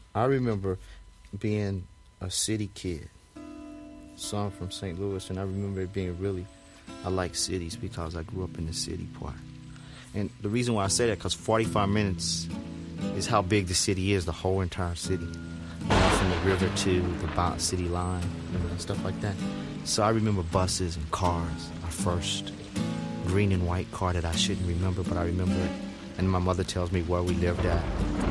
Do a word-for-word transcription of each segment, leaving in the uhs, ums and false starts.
I remember being a city kid. So I'm from Saint Louis, and I remember it being really, I like cities because I grew up in the city part. And the reason why I say that, because forty-five minutes is how big the city is, the whole entire city. You know, from the river to the Bont city line, you know, and stuff like that. So I remember buses and cars. Our first green and white car that I shouldn't remember, but I remember it. And my mother tells me where we lived at.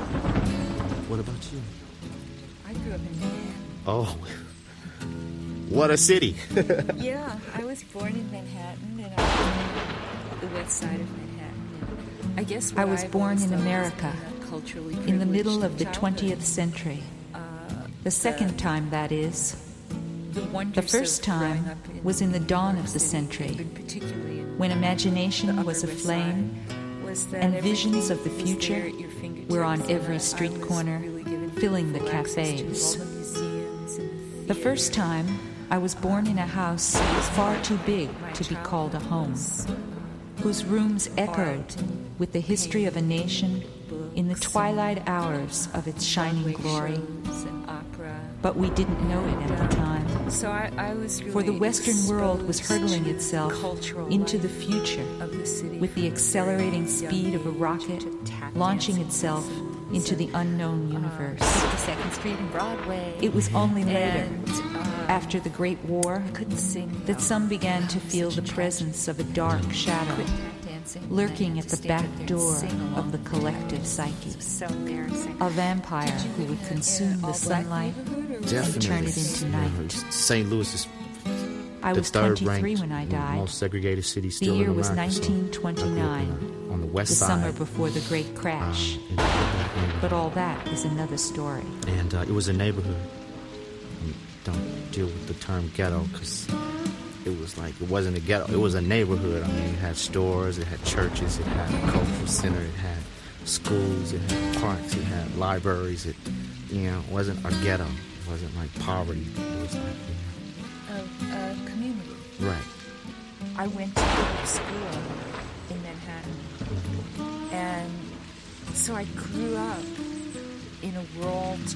What about you? I grew up in Manhattan. Oh, what a city. Yeah, I was born in Manhattan, and I was on the west side of Manhattan. And I guess I was born in America, in the middle of the twentieth century. Uh, the second the, time, that is. The, the first time in was in the dawn of the century, when imagination was aflame and visions of the future were on every street corner, filling the cafes. The first time, I was born in a house far too big to be called a home, whose rooms echoed with the history of a nation in the twilight hours of its shining glory. But we didn't know it at the time. So I, I was really For the Western world was hurtling itself into the future of the city with the accelerating speed of a rocket, launching itself into the unknown universe. Uh, Second Street and Broadway. It was only later, and, uh, after the Great War, I couldn't sing, that some began to feel the presence of a dark shadow lurking at the back door of the collective psyche. So embarrassing. A vampire who would consume the sunlight and turn it into night. Saint Louis is I the was third twenty-three ranked, when I died. most segregated city The still year in was America, so nineteen twenty-nine, I grew up in, on the west the side. summer before the great crash. Um, in the black neighborhood. But all that is another story. And uh, it was a neighborhood. Um, don't deal with the term ghetto because it was like, it wasn't a ghetto. It was a neighborhood. I mean, it had stores, it had churches, it had a cultural center, it had schools, it had parks, it had libraries. It, you know, it wasn't a ghetto. It wasn't like poverty. It was like, you know, a, a community. Right. I went to public school in Manhattan. Mm-hmm. And so I grew up in a world